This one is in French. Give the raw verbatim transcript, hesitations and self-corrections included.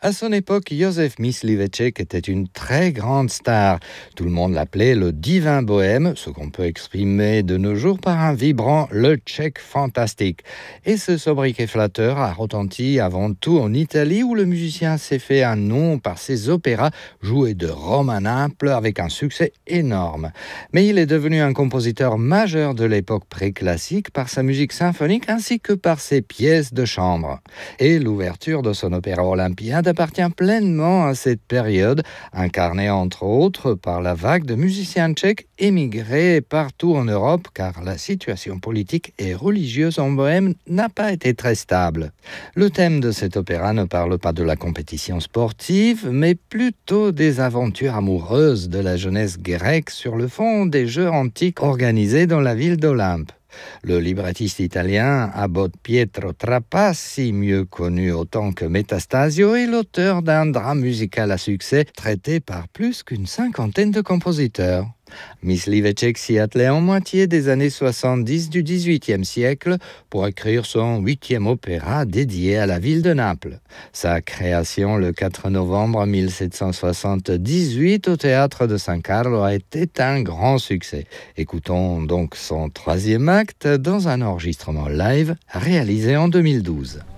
À son époque, Józef Mysliveček était une très grande star. Tout le monde l'appelait le divin bohème, ce qu'on peut exprimer de nos jours par un vibrant le tchèque fantastique. Et ce sobriquet flatteur a retenti avant tout en Italie, où le musicien s'est fait un nom par ses opéras joués de Rome à Naples avec un succès énorme. Mais il est devenu un compositeur majeur de l'époque préclassique par sa musique symphonique ainsi que par ses pièces de chambre. Et l'ouverture de son opéra Olympiade appartient pleinement à cette période, incarnée entre autres par la vague de musiciens tchèques émigrés partout en Europe, car la situation politique et religieuse en Bohême n'a pas été très stable. Le thème de cet opéra ne parle pas de la compétition sportive, mais plutôt des aventures amoureuses de la jeunesse grecque sur le fond des jeux antiques organisés dans la ville d'Olympe. Le librettiste italien Abbot Pietro Trapassi, mieux connu autant que Metastasio, est l'auteur d'un drame musical à succès traité par plus qu'une cinquantaine de compositeurs. Mysliveček s'y attelait en moitié des années soixante-dix du dix-huitième siècle pour écrire son huitième opéra dédié à la ville de Naples. Sa création le quatre novembre mille sept cent soixante-dix-huit au théâtre de San Carlo a été un grand succès. Écoutons donc son troisième acte dans un enregistrement live réalisé en deux mille douze.